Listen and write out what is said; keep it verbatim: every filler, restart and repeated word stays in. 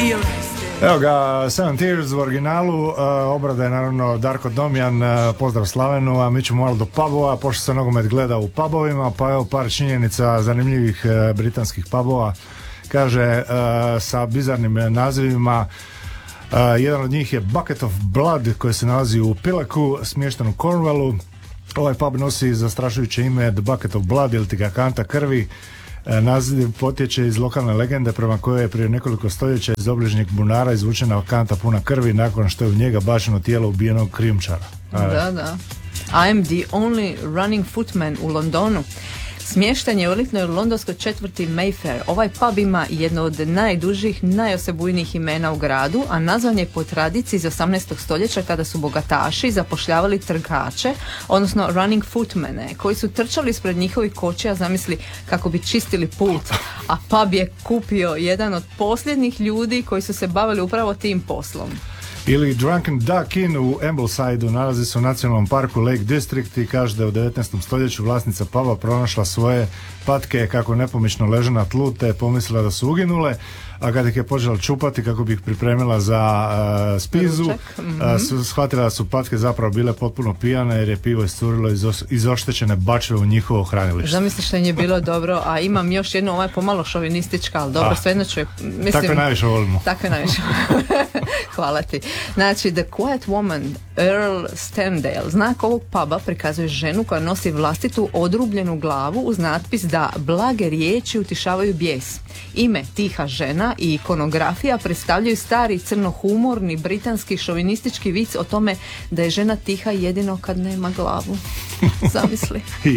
Evo ga, Seven Tears u originalu, uh, obrada je naravno Darko Domjan, uh, pozdrav Slavenu, a mi ćemo malo do pubova, pošto se nogomet gleda u pubovima, pa evo par činjenica zanimljivih uh, britanskih pubova. Kaže, uh, sa bizarnim nazivima, uh, jedan od njih je Bucket of Blood, koji se nalazi u Pilaku, smješten u Cornwallu. Ovaj pub nosi zastrašujuće ime The Bucket of Blood, ili ti ga kanta krvi. Naziv potječe iz lokalne legende prema kojoj je prije nekoliko stoljeća iz obližnjeg bunara izvučena kanta puna krvi nakon što je u njega bačeno tijelo ubijenog krijumčara. Da, da. I am the only running footman u Londonu. Smješten je u elitnoj londonskoj četvrti Mayfair. Ovaj pub ima jedno od najdužih, najosebujnijih imena u gradu, a nazvan je po tradiciji iz osamnaestog stoljeća kada su bogataši zapošljavali trgače, odnosno running footmane, koji su trčali ispred njihovih kočija, zamisli, kako bi čistili put. A pub je kupio jedan od posljednjih ljudi koji su se bavili upravo tim poslom. Ili Drunken Duck Inn u Ambleside-u, nalazi se u nacionalnom parku Lake District i kaže da je u devetnaestom stoljeću vlasnica puba pronašla svoje patke kako nepomično leže na tlu, te je pomislila da su uginule, a kad ih je počela čupati kako bi ih pripremila za uh, spizu, mm-hmm. uh, shvatila da su patke zapravo bile potpuno pijane jer je pivo iscurilo iz, os- iz oštećene bačve u njihovo hranilište. Zamisliš što im je bilo dobro, a imam još jednu, ovaj pomalo šovinistička, ali dobro, svejedno ću je, mislim... Takve najviše volimo. Takve najviše Hvala ti. Znači, The Quiet Woman, Earl Sterndale, znak ovog puba prikazuje ženu koja nosi vlastitu odrubljenu glavu uz natpis da blage riječi utišavaju bijes. Ime tiha žena i ikonografija predstavljaju stari crnohumorni britanski šovinistički vic o tome da je žena tiha jedino kad nema glavu. Zamisli.